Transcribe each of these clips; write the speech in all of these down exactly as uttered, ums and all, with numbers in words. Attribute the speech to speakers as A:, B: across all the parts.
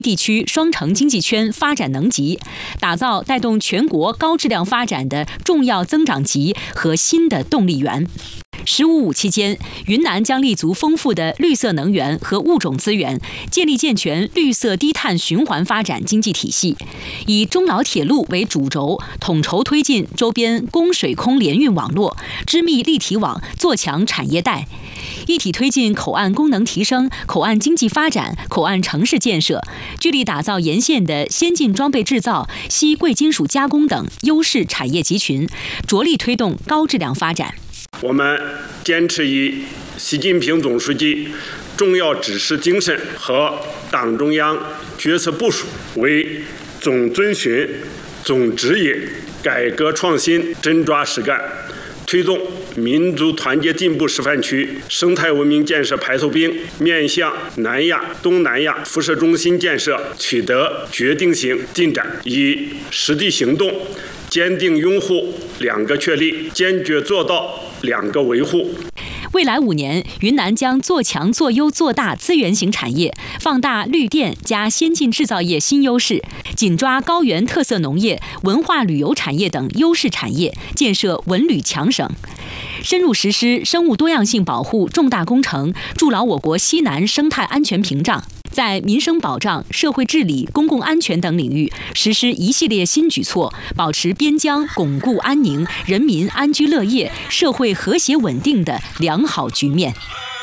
A: 地区双城经济圈发展能级，打造带动全国高质量发展的重要增长极和新的动力源。十五五期间，云南将立足丰富的绿色能源和物种资源，建立健全绿色低碳循环发展经济体系，以中老铁路为主轴，统筹推进周边供水空联运网络，织密立体网，做强产业带，一体推进口岸功能提升、口岸经济发展、口岸城市建设，聚力打造沿线的先进装备制造、稀贵金属加工等优势产业集群，着力推动高质量发展。
B: 我们坚持以习近平总书记重要指示精神和党中央决策部署为总遵循、总指引，改革创新真抓实干，推动民族团结进步示范区生态文明建设排头兵面向南亚、东南亚辐射中心建设取得决定性进展，以实地行动坚定拥护两个确立，坚决做到两个维护。
A: 未来五年，云南将做强、做优、做大资源型产业，放大绿电加先进制造业新优势，紧抓高原特色农业、文化旅游产业等优势产业，建设文旅强省。深入实施生物多样性保护重大工程，筑牢我国西南生态安全屏障。在民生保障、社会治理、公共安全等领域实施一系列新举措，保持边疆巩固安宁、人民安居乐业、社会和谐稳定的良好局面。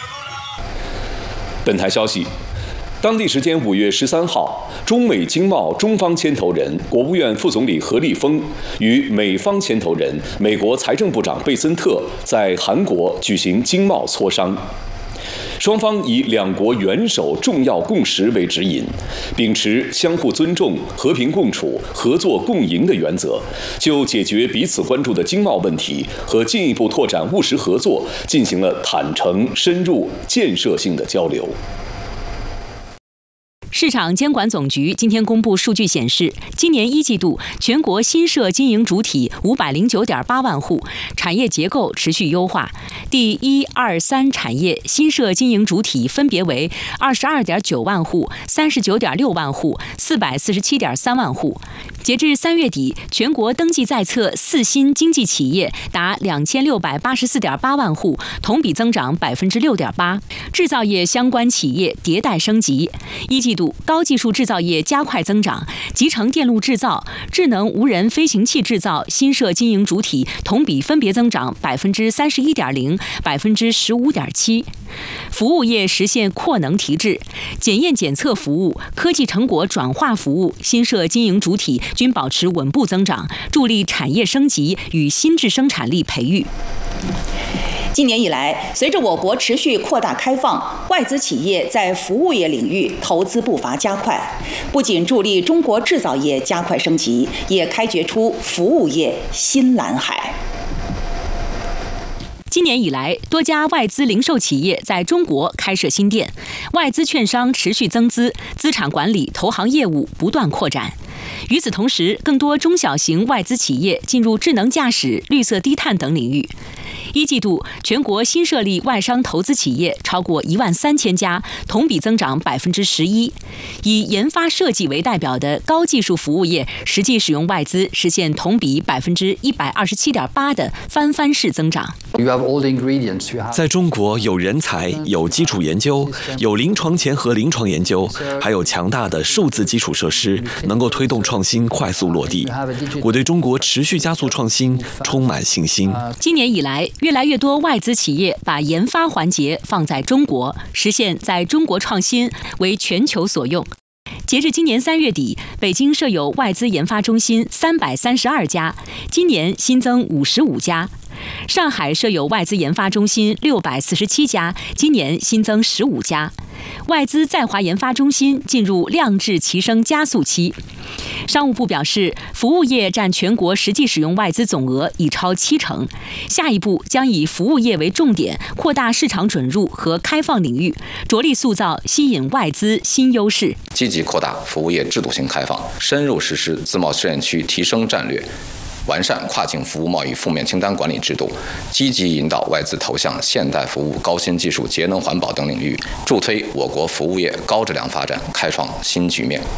C: 本台消息，当地时间五月十三号，中美经贸中方牵头人、国务院副总理何立峰与美方牵头人、美国财政部长贝森特在韩国举行经贸磋商。双方以两国元首重要共识为指引，秉持相互尊重、和平共处、合作共赢的原则，就解决彼此关注的经贸问题和进一步拓展务实合作进行了坦诚、深入、建设性的交流。
A: 市场监管总局今天公布数据显示，今年一季度全国新设经营主体五百零九点八万户，产业结构持续优化。第一、二、三产业新设经营主体分别为二十二点九万户、三十九点六万户、四百四十七点三万户。截至三月底，全国登记在册四新经济企业达两千六百八十四点八万户，同比增长百分之六点八。制造业相关企业迭代升级，一季度高技术制造业加快增长，集成电路制造、智能无人飞行器制造新设经营主体同比分别增长百分之三十一点零、百分之十五点七。服务业实现扩能提质，检验检测服务、科技成果转化服务新设经营主体均保持稳步增长，助力产业升级与新质生产力培育。
D: 今年以来，随着我国持续扩大开放，外资企业在服务业领域投资步伐加快，不仅助力中国制造业加快升级，也开掘出服务业新蓝海。
A: 今年以来，多家外资零售企业在中国开设新店，外资券商持续增资，资产管理、投行业务不断扩展。与此同时，更多中小型外资企业进入智能驾驶、绿色低碳等领域。一季度，全国新设立外商投资企业超过一万三千家，同比增长百分之十一。以研发设计为代表的高技术服务业实际使用外资实现同比百分之一百二十七点八的翻番式增长。
E: 在中国有人才、有基础研究、有临床前和临床研究，还有强大的数字基础设施，能够推动创新快速落地。我对中国持续加速创新充满信心。
A: 今年以来，越来越多外资企业把研发环节放在中国，实现在中国创新为全球所用。截至今年三月底，北京设有外资研发中心三百三十二家，今年新增五十五家。上海设有外资研发中心六百四十七家，今年新增十五家。外资在华研发中心进入量质齐升加速期。商务部表示，服务业占全国实际使用外资总额已超七成，下一步将以服务业为重点，扩大市场准入和开放领域，着力塑造吸引外资新优势。
F: 积极扩大服务业制度性开放，深入实施自贸试验区提升战略， 完善跨境服务贸易负面清单管理制度，积极引导外资投向现代服务、高新技术、节能环保等领域，助推我国服务业高质量发展，开创新局面。